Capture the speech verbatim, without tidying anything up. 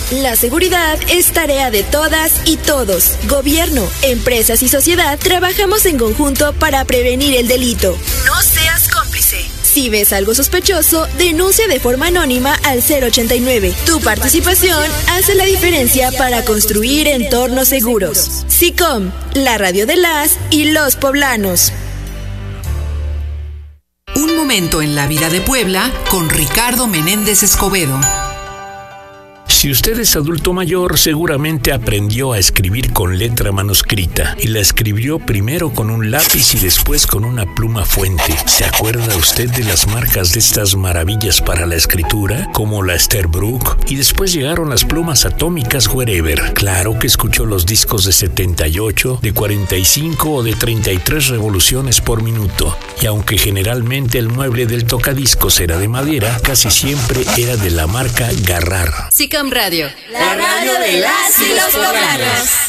La seguridad es tarea de todas y todos. Gobierno, empresas y sociedad trabajamos en conjunto para prevenir el delito. No seas cómplice. Si ves algo sospechoso, denuncia de forma anónima al cero ochenta y nueve. Tu participación hace la diferencia para construir entornos seguros. SICOM, la radio de las y los poblanos. Un momento en la vida de Puebla con Ricardo Menéndez Escobedo. Si usted es adulto mayor, seguramente aprendió a escribir con letra manuscrita y la escribió primero con un lápiz y después con una pluma fuente. ¿Se acuerda usted de las marcas de estas maravillas para la escritura, como la Esterbrook? Y después llegaron las plumas atómicas Wherever. Claro que escuchó los discos de setenta y ocho, de cuarenta y cinco o de treinta y tres revoluciones por minuto. Y aunque generalmente el mueble del tocadiscos era de madera, casi siempre era de la marca Garrar. SICOM Radio, la radio de las y los poblanos.